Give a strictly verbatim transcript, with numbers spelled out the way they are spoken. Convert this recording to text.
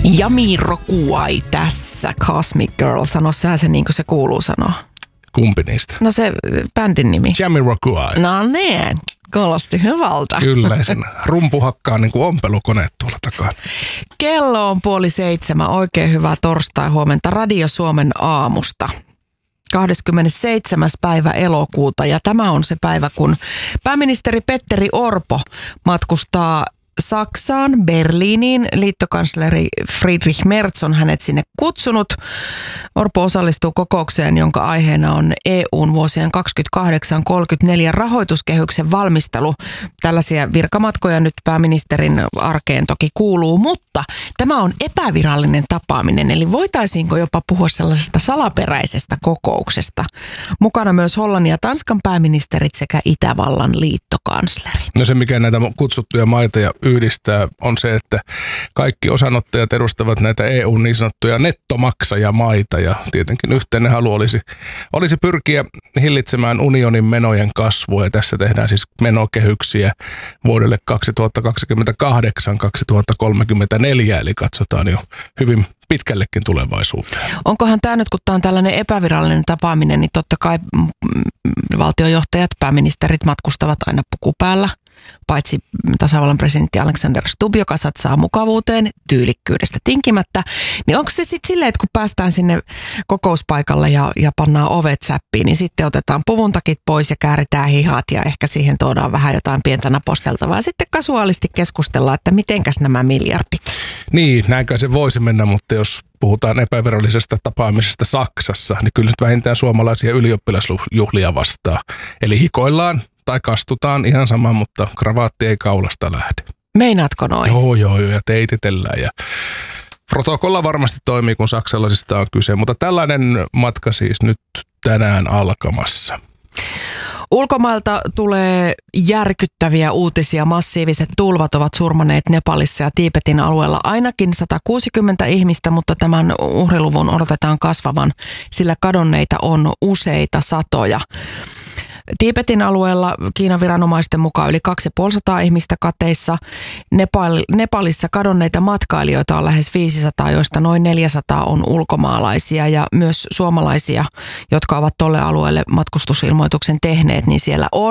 Jamiroquai tässä, Cosmic Girl. Sano sä se niin kuin se kuuluu sanoa. Kumpi niistä? No se bändin nimi. Jamiroquai. No niin, kuulosti hyvältä. Kyllä, sen rumpu hakkaa niin kuin ompelukone tuolla takana. Kello on puoli seitsemän. Oikein hyvää torstai-huomenta Radio Suomen aamusta. kahdeskymmenesseitsemäs päivä elokuuta ja tämä on se päivä, kun pääministeri Petteri Orpo matkustaa Saksaan, Berliiniin. Liittokansleri Friedrich Merz on hänet sinne kutsunut. Orpo osallistuu kokoukseen, jonka aiheena on E U:n vuosien kaksikymmentäkahdeksan kolmekymmentäneljä rahoituskehyksen valmistelu. Tällaisia virkamatkoja nyt pääministerin arkeen toki kuuluu, mutta tämä on epävirallinen tapaaminen, eli voitaisiinko jopa puhua sellaisesta salaperäisestä kokouksesta. Mukana myös Hollannin ja Tanskan pääministerit sekä Itävallan liittokansleri. No se, mikä näitä kutsuttuja maita ja yhdistää, on se, että kaikki osanottajat edustavat näitä E U:n niin sanottuja nettomaksajamaita ja tietenkin yhteinen halu olisi, olisi pyrkiä hillitsemään unionin menojen kasvua ja tässä tehdään siis menokehyksiä vuodelle kaksituhattakaksikymmentäkahdeksan kaksituhattakolmekymmentäneljä eli katsotaan jo hyvin pitkällekin tulevaisuuteen. Onkohan tämä nyt, kun tämä on tällainen epävirallinen tapaaminen, niin totta kai valtiojohtajat, pääministerit matkustavat aina puku päällä, paitsi tasavallan presidentti Alexander Stubb, joka satsaa mukavuuteen, tyylikkyydestä tinkimättä. Niin onko se sitten silleen, että kun päästään sinne kokouspaikalle ja, ja pannaan ovet säppiin, niin sitten otetaan puvuntakit pois ja kääritään hihat ja ehkä siihen tuodaan vähän jotain pientä naposteltavaa. Sitten kasuaalisti keskustellaan, että mitenkäs nämä miljardit. Niin, näinkö se voisi mennä, mutta jos puhutaan epävirallisesta tapaamisesta Saksassa, niin kyllä nyt vähintään suomalaisia ylioppilasjuhlia vastaa. Eli hikoillaan tai kastutaan ihan sama, mutta kravaatti ei kaulasta lähde. Meinaatko noin? Joo, joo, ja teititellään ja protokolla varmasti toimii, kun saksalaisista on kyse, mutta tällainen matka siis nyt tänään alkamassa. Ulkomailta tulee järkyttäviä uutisia. Massiiviset tulvat ovat surmaneet Nepalissa ja Tiibetin alueella ainakin sata kuusikymmentä ihmistä, mutta tämän uhriluvun odotetaan kasvavan, sillä kadonneita on useita satoja. Tiibetin alueella Kiinan viranomaisten mukaan yli kaksisataaviisikymmentä ihmistä kateissa. Nepal, Nepalissa kadonneita matkailijoita on lähes viisisataa, joista noin neljäsataa on ulkomaalaisia ja myös suomalaisia, jotka ovat tolle alueelle matkustusilmoituksen tehneet, niin siellä on.